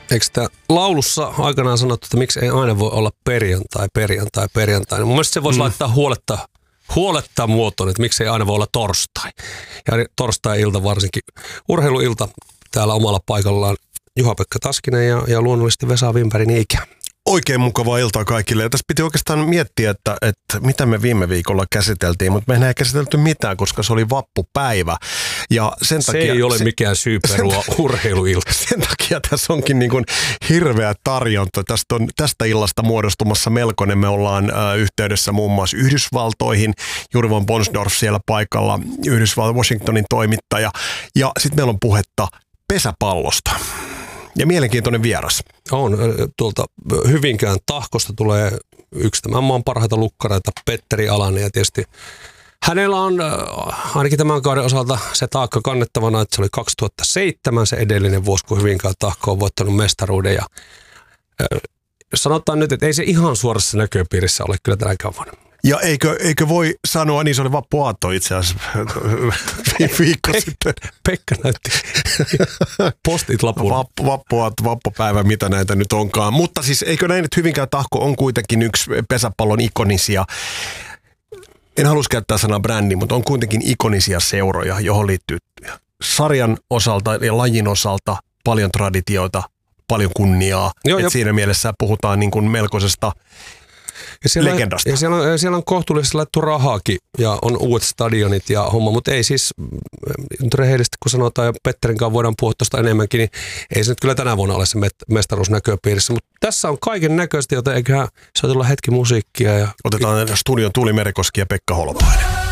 Eikö sitä laulussa aikanaan sanottu, että miksi ei aina voi olla perjantai? Mun mielestä se voisi laittaa huoletta muotoon, että miksi ei aina voi olla torstai. Ja torstai-ilta varsinkin. Urheiluilta täällä omalla paikallaan Juha-Pekka Taskinen ja luonnollisesti Vesa Wimbergin ikä. Oikein mukavaa iltaa kaikille. Ja tässä piti oikeastaan miettiä, että mitä me viime viikolla käsiteltiin, mutta me ei käsitelty mitään, koska se oli vappupäivä. Ja sen se takia, ei ole mikään syy perua urheiluilta. Sen takia tässä onkin niin kuin hirveä tarjonta. Tästä illasta muodostumassa melkoinen. Me ollaan yhteydessä muun muassa Yhdysvaltoihin. Juri von Bonsdorf siellä paikalla, Washingtonin toimittaja. Ja sitten meillä on puhetta pesäpallosta. Ja mielenkiintoinen vieras. On. Tuolta Hyvinkään Tahkosta tulee yksi tämän maan parhaita lukkareita, Petteri Alanen. Ja tietysti hänellä on ainakin tämän kauden osalta se taakka kannettavana, että se oli 2007 se edellinen vuosi, kun Hyvinkään Tahko on voittanut mestaruuden. Ja sanotaan nyt, että ei se ihan suorassa näköpiirissä ole kyllä tänäkään vuonna. Ja eikö voi sanoa, niin se oli vappuaatto itse asiassa viikko sitten. Pekka näytti postit lapulla. Vappuaatto, vappupäivä, mitä näitä nyt onkaan. Mutta siis eikö näin, että Hyvinkään Tahko on kuitenkin yksi pesäpallon ikonisia, en halus käyttää sanaa brändi, mutta on kuitenkin ikonisia seuroja, johon liittyy sarjan osalta ja lajin osalta paljon traditioita, paljon kunniaa. Joo, siinä mielessä puhutaan niin kuin melkoisesta legendasta. Ja siellä on kohtuullisesti laittu rahaakin ja on uudet stadionit ja homma, mutta ei siis, nyt rehellisesti kun sanotaan ja Petterin kanssa voidaan puhua tuosta enemmänkin, niin ei se nyt kyllä tänä vuonna ole se mestaruus näköpiirissä, mutta tässä on kaiken näköistä, joten eiköhän soitella hetki musiikkia. Ja otetaan studion Tuuli Merikoski ja Pekka Holopainen.